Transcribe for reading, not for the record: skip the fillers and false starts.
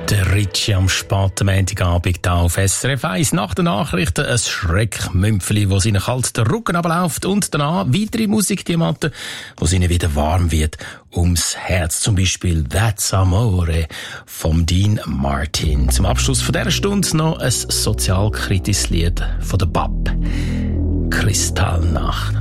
Der Ritchie am späten Montagabend hier auf SRF 1. Nach den Nachrichten ein Schreckmümpfeli, wo seinen kalten Rücken abläuft und danach weitere Musikdiamanten, wo es ihnen wieder warm wird ums Herz. Zum Beispiel That's Amore vom Dean Martin. Zum Abschluss von dieser Stunde noch ein sozialkritisches Lied von der BAP. Kristallnacht.